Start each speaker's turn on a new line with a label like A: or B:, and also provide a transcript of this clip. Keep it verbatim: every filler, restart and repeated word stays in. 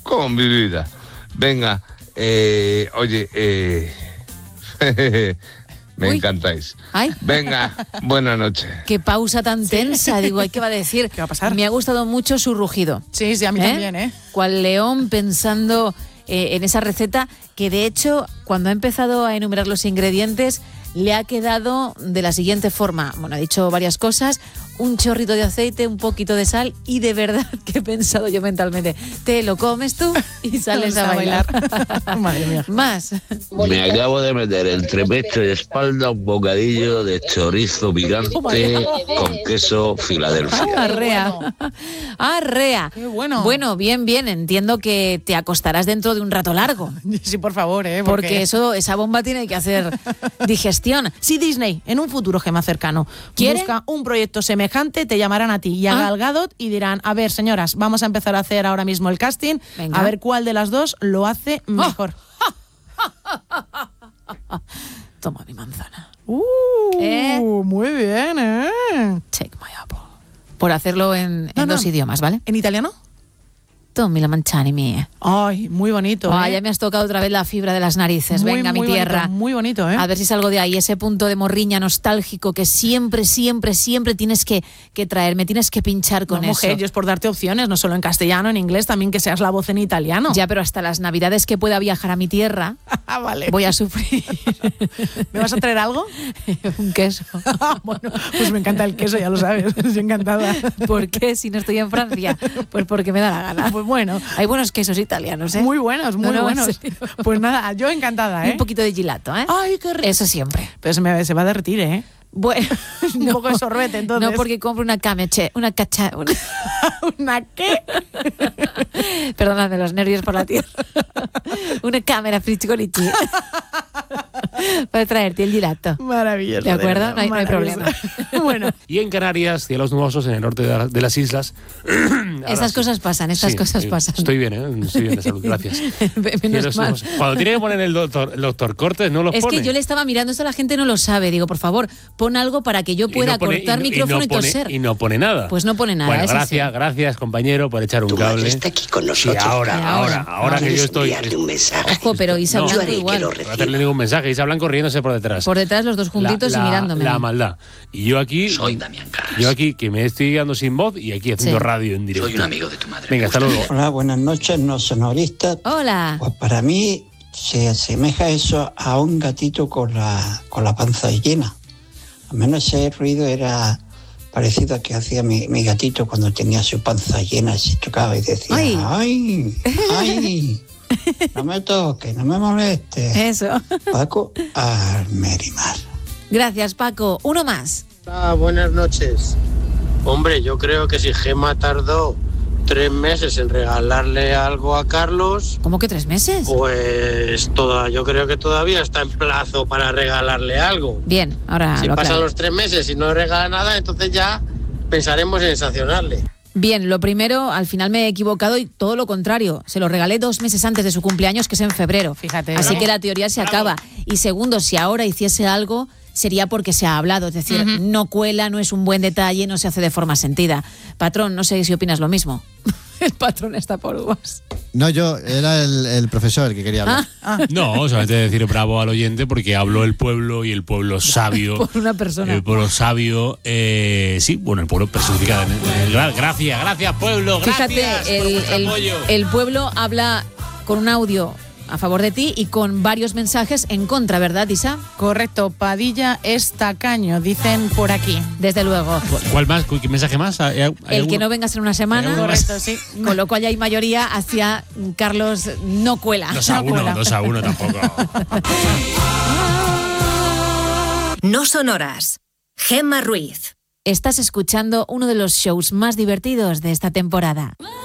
A: con mi vida. Venga, eh, oye, eh, me
B: Uy.
A: encantáis.
B: Ay.
A: Venga, buenas noches.
B: Qué pausa tan tensa. Digo, ¿qué va a decir?
C: ¿Qué va a pasar?
B: Me ha gustado mucho su rugido.
C: Sí, sí, a mí
B: ¿Eh?
C: también, ¿eh?
B: Cual león pensando eh, en esa receta que, de hecho, cuando ha empezado a enumerar los ingredientes, le ha quedado de la siguiente forma. Bueno, ha dicho varias cosas, un chorrito de aceite, un poquito de sal y de verdad que he pensado yo mentalmente, te lo comes tú y sales a bailar.
C: Madre mía.
B: Más.
D: Me acabo de meter entre pecho y espalda un bocadillo de chorizo picante con queso Filadelfia.
B: Arrea. Arrea.
C: Qué bueno.
B: Bueno, bien, bien. Entiendo que te acostarás dentro de un rato largo.
C: Sí, por favor, ¿eh?
B: Porque,
C: Porque
B: eso, esa bomba tiene que hacer digestión.
C: si Disney, en un futuro Gema cercano,
B: ¿Quiere?
C: busca un proyecto semejante, te llamarán a ti y a
B: Ah.
C: Gal Gadot y dirán, a ver, señoras, vamos a empezar a hacer ahora mismo el casting,
B: Venga.
C: a ver cuál de las dos lo hace mejor.
B: Toma mi manzana.
C: Uh,
B: ¿Eh?
C: Muy bien, ¿eh?
B: Take my apple. Por hacerlo en,
C: No,
B: en
C: no.
B: dos idiomas, ¿vale?
C: ¿En italiano?
B: Tommi la manzana mía.
C: Ay, muy bonito.
B: Ah,
C: ¿eh?
B: ya me has tocado otra vez la fibra de las narices.
C: Muy,
B: Venga, mi
C: muy
B: tierra.
C: bonito, muy bonito, ¿eh?
B: A ver si salgo de ahí. Ese punto de morriña nostálgico que siempre, siempre, siempre tienes que, que traerme. Tienes que pinchar con
C: no, mujer,
B: eso.
C: yo es por darte opciones, no solo en castellano, en inglés, también que seas la voz en italiano.
B: Ya, pero hasta las navidades que pueda viajar a mi tierra,
C: Ah, vale.
B: voy a sufrir.
C: ¿Me vas a traer algo?
B: Un queso.
C: Bueno, pues me encanta el queso, ya lo sabes. Estoy encantada.
B: ¿Por qué si no estoy en Francia? Pues porque me da la gana.
C: Pues bueno.
B: Hay buenos quesos italianos, ¿eh?
C: Muy buenos, muy
B: No, no, en
C: buenos.
B: serio.
C: Pues nada, yo encantada,
B: Y
C: ¿eh?
B: un poquito de gelato, ¿eh?
C: Ay, qué rico.
B: Eso siempre.
C: Pero se, me, se va a derretir, ¿eh?
B: Bueno,
C: Un poco de sorbete, entonces.
B: No, porque compro una cameche, una cacha... Una...
C: ¿Una qué?
B: Perdóname los nervios por la tierra. Una cámara frizzolici. Para traerte el gelato.
C: Maravilloso.
B: ¿De acuerdo?
C: verdad,
B: No hay- no hay
C: maravilloso. Bueno,
E: Y en Canarias, cielos nubosos en el norte de, la- de las islas. Ahora
B: Estas
E: sí.
B: cosas pasan, estas
E: Sí,
B: cosas
E: sí,
B: pasan.
E: Estoy bien, ¿eh? Estoy bien de salud, gracias.
B: Menos
E: Cielos
B: mal.
E: nubosos. Cuando tiene que poner el doctor, el doctor Cortes, no los
B: Es
E: pone.
B: que yo le estaba mirando, esto la gente no lo sabe. Digo, por favor, pon algo para que yo
E: Y
B: pueda
E: no pone-
B: cortar
E: y no-
B: micrófono y,
E: y no pone,
B: toser.
E: y no pone nada.
B: Pues no pone nada.
E: Bueno,
B: eso
E: gracias,
B: sí.
E: gracias, compañero, por echar un
F: Tu
E: cable.
F: madre está aquí con nosotros.
E: Y ahora,
B: Y
E: ahora,
B: ahora.
E: ahora que yo estoy.
F: Enviarle un mensaje.
B: Ojo, pero Isa
E: No.
F: Yo
B: Blanco
F: haré
B: igual.
F: que lo
E: No voy a
F: reciba.
E: hacerle ningún mensaje. Isa Blanco riéndose por detrás.
B: Por detrás los dos juntitos
E: la,
B: y
E: la-
B: mirándome.
E: La maldad. Y yo aquí.
F: Soy Damián Carras.
E: Yo aquí, que me estoy quedando sin voz y aquí haciendo
B: Sí.
E: radio en directo.
F: Soy un amigo de tu madre.
E: Venga, hasta luego.
G: Hola, buenas noches, no sonoristas.
B: Hola.
G: Pues para mí se asemeja eso a un gatito con la, con la panza llena. Al menos ese ruido era parecido a que hacía mi, mi gatito cuando tenía su panza llena y se tocaba y decía,
B: Ay.
G: ay, ay, no me toques, no me molestes.
B: Eso.
G: Paco Almerimar.
B: Gracias, Paco. Uno más.
H: Ah, buenas noches. Hombre, yo creo que si Gema tardó tres meses en regalarle algo a Carlos,
B: ¿Cómo que tres meses?
H: pues toda, yo creo que todavía está en plazo para regalarle algo.
B: Bien, ahora
H: Si
B: lo
H: pasan
B: aclaro.
H: los tres meses y no regala nada, entonces ya pensaremos en sancionarle.
B: Bien, lo primero, al final me he equivocado y todo lo contrario. Se lo regalé dos meses antes de su cumpleaños, que es en febrero.
C: Fíjate.
B: Así
C: Bravo.
B: que la teoría se acaba. Y segundo, si ahora hiciese algo, sería porque se ha hablado. Es decir,
C: Ujú.
B: no cuela, no es un buen detalle, no se hace de forma sentida. Patrón, no sé si opinas lo mismo. El patrón está por uvas.
I: No, yo, era el, el profesor el que quería hablar.
B: Ah,
E: No, solamente decir bravo al oyente porque habló el pueblo y el pueblo sabio.
B: por una persona.
E: El pueblo sabio, eh, sí, bueno, el pueblo personificado. en- en- gra- Gracias, gracias, pueblo, gracias
B: Fíjate,
E: por
B: el,
E: vuestro
B: el-
E: apoyo.
B: el pueblo habla con un audio a favor de ti y con varios mensajes en contra, ¿verdad, Isa?
C: Correcto, Padilla es tacaño, dicen por aquí.
B: Desde luego.
E: ¿Cuál más? ¿Qué mensaje más? ¿Hay- hay
B: El que
E: alguno?
B: no vengas en una semana,
E: ¿Hay alguno más?
C: Correcto, sí.
B: con lo cual ya hay mayoría hacia Carlos no cuela.
E: Dos a
C: No
E: uno,
C: cuela.
E: dos a uno tampoco.
J: No sonoras. Gemma Ruiz.
B: Estás escuchando uno de los shows más divertidos de esta temporada.